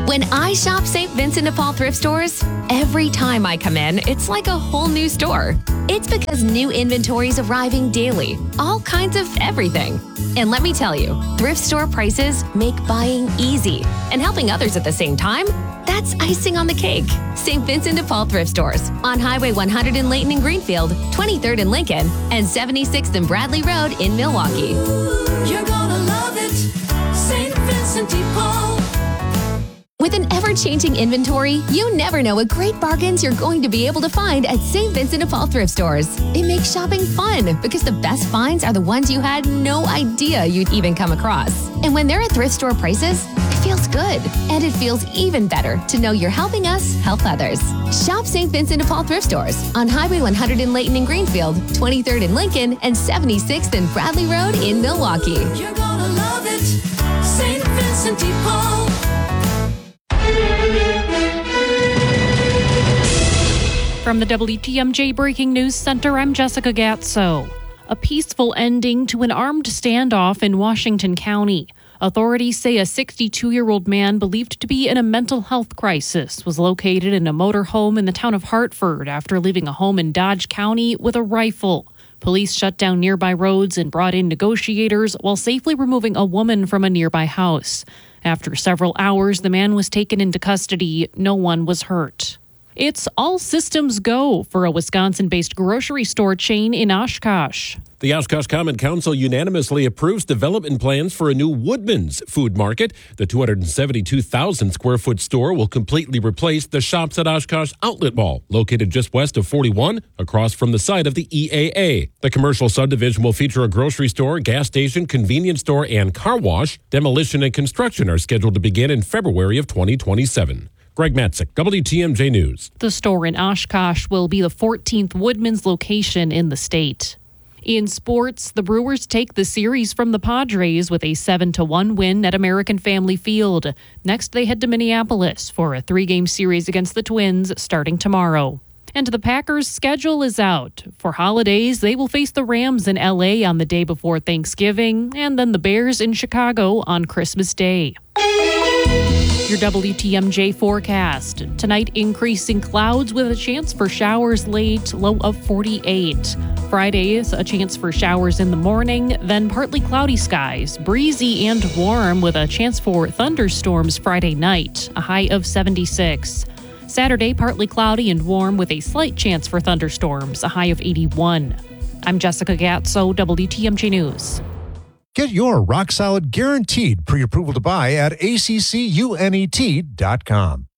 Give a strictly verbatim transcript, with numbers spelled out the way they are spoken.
When I shop Saint Vincent de Paul thrift stores, every time I come in, it's like a whole new store. It's because new inventory is arriving daily, all kinds of everything. And let me tell you, thrift store prices make buying easy. And helping others at the same time, that's icing on the cake. Saint Vincent de Paul thrift stores on Highway one hundred in Layton and Greenfield, twenty-third in Lincoln, and seventy-sixth and Bradley Road in Milwaukee. You're gonna love it, Saint Vincent de Paul. With an ever-changing inventory, you never know what great bargains you're going to be able to find at Saint Vincent de Paul thrift stores. It makes shopping fun because the best finds are the ones you had no idea you'd even come across. And when they're at thrift store prices, it feels good. And it feels even better to know you're helping us help others. Shop Saint Vincent de Paul thrift stores on Highway one hundred in Layton and Greenfield, twenty-third in Lincoln, and seventy-sixth and Bradley Road in Milwaukee. You're gonna love it, Saint Vincent de Paul. From the W T M J Breaking News Center, I'm Jessica Gatso. A peaceful ending to an armed standoff in Washington County. Authorities say a sixty-two-year-old man believed to be in a mental health crisis was located in a motorhome in the town of Hartford after leaving a home in Dodge County with a rifle. Police shut down nearby roads and brought in negotiators while safely removing a woman from a nearby house. After several hours, the man was taken into custody. No one was hurt. It's all systems go for a Wisconsin-based grocery store chain in Oshkosh. The Oshkosh Common Council unanimously approves development plans for a new Woodman's food market. The two hundred seventy-two thousand square foot store will completely replace the Shops at Oshkosh Outlet Mall, located just west of forty-one, across from the site of the E A A. The commercial subdivision will feature a grocery store, gas station, convenience store, and car wash. Demolition and construction are scheduled to begin in February of twenty twenty-seven. Greg Matzik, W T M J News. The store in Oshkosh will be the fourteenth Woodman's location in the state. In sports, the Brewers take the series from the Padres with a seven to one win at American Family Field. Next, they head to Minneapolis for a three-game series against the Twins starting tomorrow. And the Packers' schedule is out. For holidays, they will face the Rams in L A on the day before Thanksgiving, and then the Bears in Chicago on Christmas Day. Your W T M J forecast. Tonight, increasing clouds with a chance for showers late, low of forty-eight. Fridays, a chance for showers in the morning, then partly cloudy skies, breezy and warm with a chance for thunderstorms Friday night, a high of seventy-six. Saturday, partly cloudy and warm with a slight chance for thunderstorms, a high of eighty-one. I'm Jessica Gatso, W T M J News. Get your rock-solid guaranteed pre-approval to buy at A C C U N E T dot com.